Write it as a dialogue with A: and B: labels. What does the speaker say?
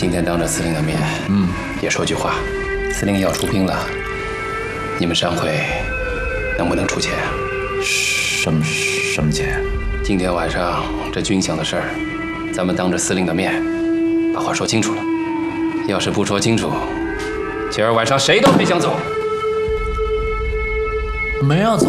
A: 今天当着司令的面，也说句话，司令要出兵了，你们商会能不能出钱？
B: 什么钱？
A: 今天晚上这军饷的事儿，咱们当着司令的面把话说清楚了。要是不说清楚，今儿晚上谁都别想走。
B: 没要走。